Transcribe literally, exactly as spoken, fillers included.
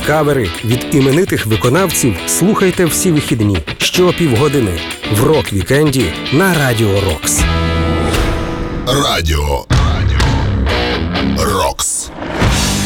кавери від іменитих виконавців слухайте всі вихідні щопівгодини в рок-вікенді на Радіо Рокс. Радіо Рокс.